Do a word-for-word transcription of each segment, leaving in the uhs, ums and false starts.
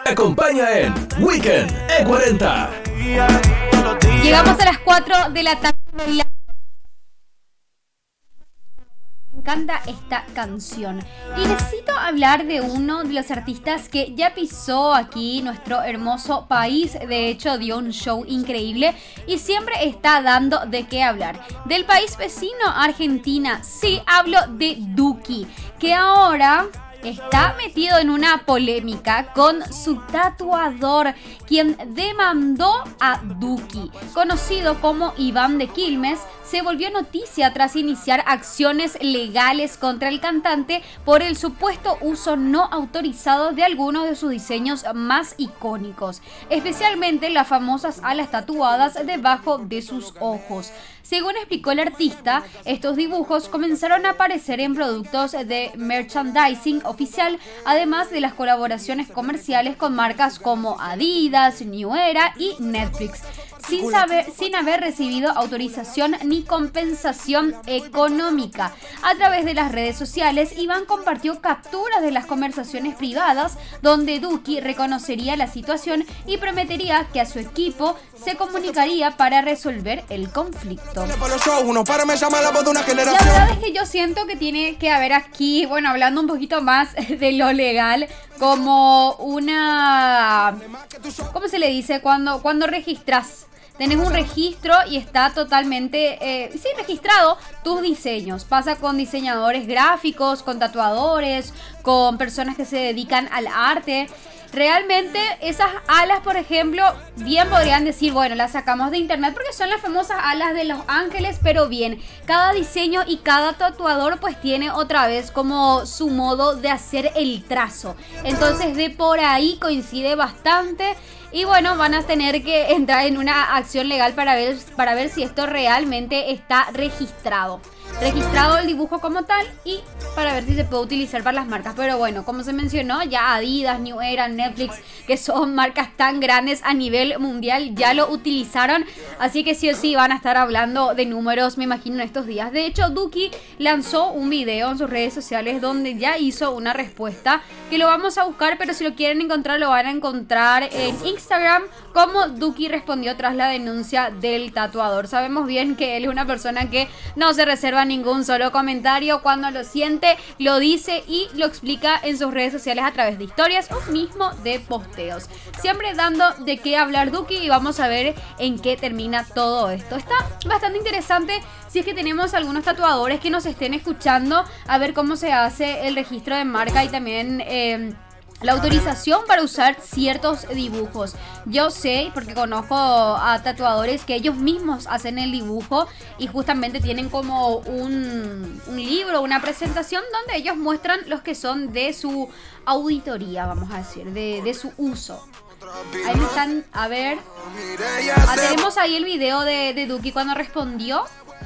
Acompaña en Weekend E cuarenta. Llegamos a las cuatro de la tarde. Me encanta esta canción y necesito hablar de uno de los artistas que ya pisó aquí nuestro hermoso país. De hecho, dio un show increíble y siempre está dando de qué hablar. Del país vecino, Argentina. Sí, hablo de Duki, que ahora está metido en una polémica con su tatuador, quien demandó a Duki. Conocido como Iván de Quilmes, se volvió noticia tras iniciar acciones legales contra el cantante por el supuesto uso no autorizado de algunos de sus diseños más icónicos, especialmente las famosas alas tatuadas debajo de sus ojos. Según explicó el artista, estos dibujos comenzaron a aparecer en productos de merchandising oficial, además de las colaboraciones comerciales con marcas como Adidas, New Era y Netflix, sin saber, sin haber recibido autorización ni compensación económica. A través de las redes sociales, Iván compartió capturas de las conversaciones privadas donde Duki reconocería la situación y prometería que a su equipo se comunicaría para resolver el conflicto. La verdad es que yo siento que tiene que haber aquí, bueno, hablando un poquito más de lo legal, como una... ¿Cómo se le dice? Cuando, cuando registras. Tenés un registro y está totalmente, eh, sí, registrado tus diseños. Pasa con diseñadores gráficos, con tatuadores, con personas que se dedican al arte. Realmente esas alas, por ejemplo, bien podrían decir, bueno, las sacamos de internet porque son las famosas alas de los ángeles, pero bien, cada diseño y cada tatuador pues tiene otra vez como su modo de hacer el trazo. Entonces de por ahí coincide bastante. Y bueno, van a tener que entrar en una acción legal para ver, para ver si esto realmente está registrado. Registrado el dibujo como tal y para ver si se puede utilizar para las marcas. Pero bueno, como se mencionó, ya Adidas, New Era, Netflix, que son marcas tan grandes a nivel mundial, ya lo utilizaron. Así que sí o sí van a estar hablando de números, me imagino, en estos días. De hecho, Duki lanzó un video en sus redes sociales donde ya hizo una respuesta que lo vamos a buscar, pero si lo quieren encontrar, lo van a encontrar en Instagram como Duki respondió tras la denuncia del tatuador. Sabemos bien que él es una persona que no se reserva ningún solo comentario. Cuando lo siente, lo dice y lo explica en sus redes sociales a través de historias o mismo de posteos. Siempre dando de qué hablar Duki y vamos a ver en qué termina todo esto. Está bastante interesante si es que tenemos algunos tatuadores que nos estén escuchando, a ver cómo se hace el registro de marca y también... Eh, la autorización para usar ciertos dibujos. Yo sé, porque conozco a tatuadores que ellos mismos hacen el dibujo y justamente tienen como un, un libro, una presentación donde ellos muestran los que son de su auditoría, vamos a decir, de, de su uso. Ahí me están, a ver, ah, tenemos ahí el video de, de Duki cuando respondió.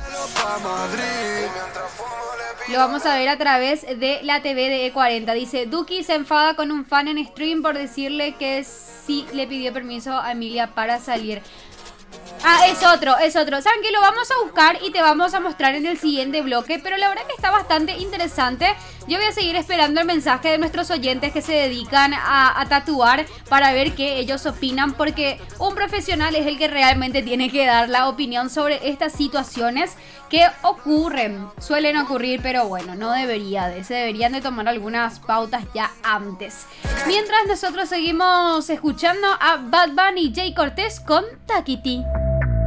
Lo vamos a ver a través de la T V de E cuarenta. Dice, Duki se enfada con un fan en stream por decirle que sí le pidió permiso a Emilia para salir. Ah, es otro, es otro. ¿Saben qué? Lo vamos a buscar y te vamos a mostrar en el siguiente bloque. Pero la verdad que está bastante interesante. Yo voy a seguir esperando el mensaje de nuestros oyentes que se dedican a, a tatuar para ver qué ellos opinan. Porque un profesional es el que realmente tiene que dar la opinión sobre estas situaciones que ocurren. Suelen ocurrir, pero bueno, no debería de. Se deberían de tomar algunas pautas ya antes. Mientras nosotros seguimos escuchando a Bad Bunny y Jay Cortés con Taquiti.